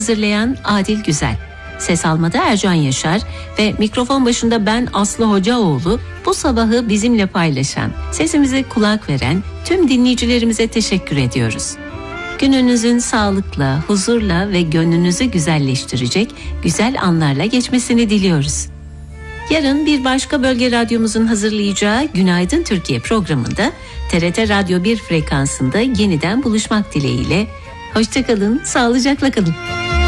Hazırlayan Adil Güzel. Ses almada Ercan Yaşar ve mikrofon başında ben Aslı Hocaoğlu. Bu sabahı bizimle paylaşan, sesimize kulak veren tüm dinleyicilerimize teşekkür ediyoruz. Gününüzün sağlıkla, huzurla ve gönlünüzü güzelleştirecek güzel anlarla geçmesini diliyoruz. Yarın bir başka bölge radyomuzun hazırlayacağı Günaydın Türkiye programında TRT Radyo 1 frekansında yeniden buluşmak dileğiyle. Hoşça kalın, sağlıcakla kalın.